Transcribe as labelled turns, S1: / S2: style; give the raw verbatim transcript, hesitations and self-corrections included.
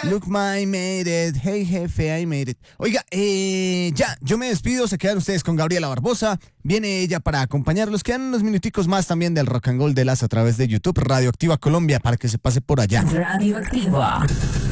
S1: Look, my made it. Hey, jefe, I made it. Oiga, eh, ya, yo me despido. Se quedan ustedes con Gabriela Barbosa. Viene ella para acompañarlos. Quedan unos minuticos más también del Rock and Roll de las a través de YouTube, Radioactiva Colombia, para que se pase por allá.
S2: Radioactiva.